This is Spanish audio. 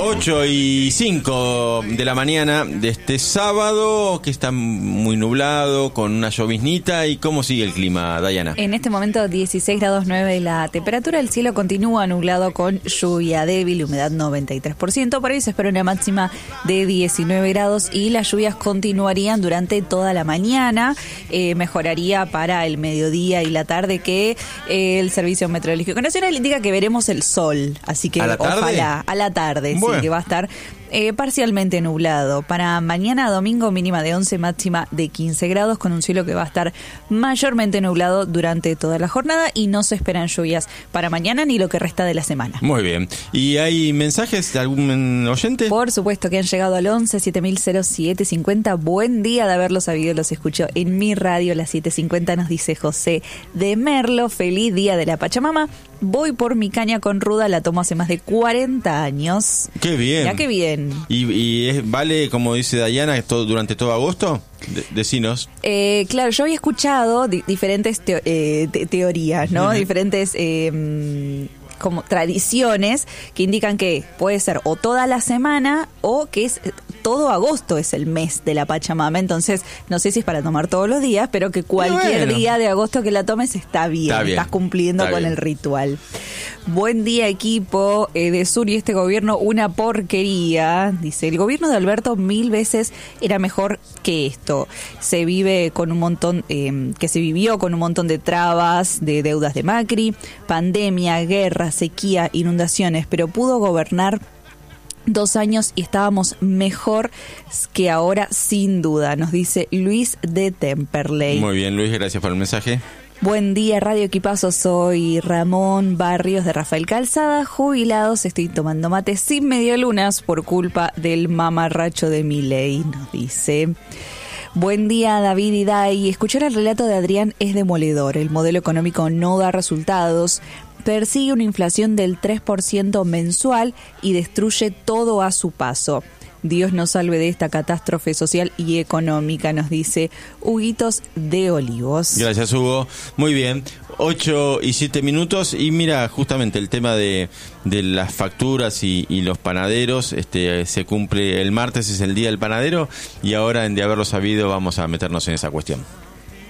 8:05 de la mañana de este sábado, que está muy nublado, con una lloviznita. ¿Y cómo sigue el clima, Dayana? En este momento 16 grados 9 la temperatura, el cielo continúa nublado con lluvia débil, humedad 93%, por ahí se espera una máxima de 19 grados y las lluvias continuarían durante toda la mañana, mejoraría para el mediodía y la tarde, que el Servicio Meteorológico Nacional indica que veremos el sol, así que ojalá a la tarde. Bueno. Sí, que va a estar parcialmente nublado. Para mañana domingo, mínima de 11, máxima de 15 grados, con un cielo que va a estar mayormente nublado durante toda la jornada y no se esperan lluvias para mañana ni lo que resta de la semana. Muy bien. ¿Y hay mensajes de algún oyente? Por supuesto, que han llegado al 11-7000-0750. Buen día de haberlo sabido, los escucho en mi radio, las 7:50, nos dice José de Merlo. Feliz día de la Pachamama. Voy por mi caña con ruda, la tomo hace más de 40 años. ¡Qué bien! Ya, qué bien. ¿Y vale, como dice Dayana, durante todo agosto? Decinos. Claro, yo había escuchado diferentes teorías, ¿no? Uh-huh. Diferentes como tradiciones que indican que puede ser o toda la semana o que es todo agosto es el mes de la Pachamama. Entonces, no sé si es para tomar todos los días, pero que cualquier día de agosto que la tomes está bien. Estás cumpliendo con el ritual. Buen día, equipo de Sur y este gobierno, una porquería. Dice, el gobierno de Alberto 1000 veces era mejor que esto. Se vive con un montón, que se vivió con un montón de trabas, de deudas de Macri, pandemia, guerra, sequía, inundaciones, pero pudo gobernar 2 años y estábamos mejor que ahora, sin duda, nos dice Luis de Temperley. Muy bien, Luis, gracias por el mensaje. Buen día, Radio Equipazo, soy Ramón Barrios de Rafael Calzada, jubilados, estoy tomando mate sin medialunas por culpa del mamarracho de Milei, nos dice. Buen día, David y Day. Escuchar el relato de Adrián es demoledor, el modelo económico no da resultados, persigue una inflación del 3% mensual y destruye todo a su paso. Dios nos salve de esta catástrofe social y económica, nos dice Huguitos de Olivos. Gracias, Hugo. Muy bien, 8:07. Y mira, justamente el tema de las facturas y los panaderos, se cumple el martes, es el día del panadero, y ahora, en de haberlo sabido, vamos a meternos en esa cuestión.